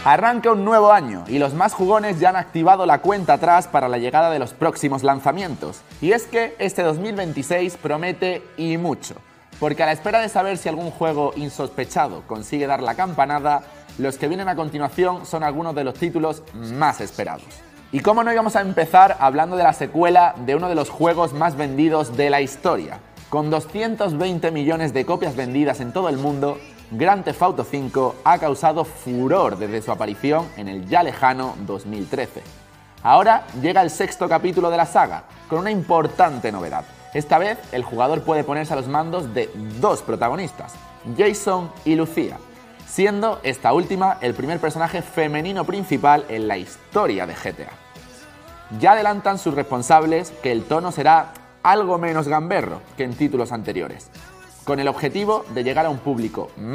Arranca un nuevo año y los más jugones ya han activado la cuenta atrás para la llegada de los próximos lanzamientos. Y es que este 2026 promete y mucho, porque a la espera de saber si algún juego insospechado consigue dar la campanada, los que vienen a continuación son algunos de los títulos más esperados. Y cómo no íbamos a empezar hablando de la secuela de uno de los juegos más vendidos de la historia. Con 220 millones de copias vendidas en todo el mundo, Grand Theft Auto V ha causado furor desde su aparición en el ya lejano 2013. Ahora llega el sexto capítulo de la saga, con una importante novedad. Esta vez el jugador puede ponerse a los mandos de dos protagonistas, Jason y Lucía, siendo esta última el primer personaje femenino principal en la historia de GTA. Ya adelantan sus responsables que el tono será algo menos gamberro que en títulos anteriores, con el objetivo de llegar a un público